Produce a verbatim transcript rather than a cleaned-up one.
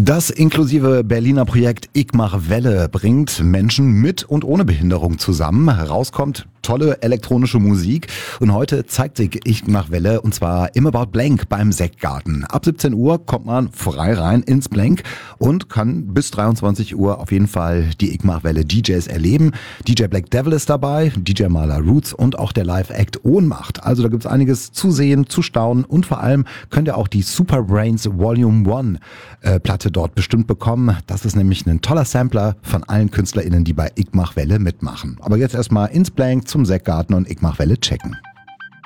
Das inklusive Berliner Projekt Ich mach Welle bringt Menschen mit und ohne Behinderung zusammen. Rauskommt tolle elektronische Musik und heute zeigt sich Ich mach Welle und zwar im About Blank beim Sektgarten. Ab siebzehn Uhr kommt man frei rein ins Blank und kann bis dreiundzwanzig Uhr auf jeden Fall die Ich mach Welle D Js erleben. D J Black Devil ist dabei, D J Maler Roots und auch der Live-Act Ohnmacht. Also da gibt's einiges zu sehen, zu staunen und vor allem könnt ihr auch die Super Brains Volume eins äh, Platte dort bestimmt bekommen. Das ist nämlich ein toller Sampler von allen KünstlerInnen, die bei Ich mach Welle mitmachen. Aber jetzt erstmal ins Blank zum Sektgarten und Ich mach Welle checken.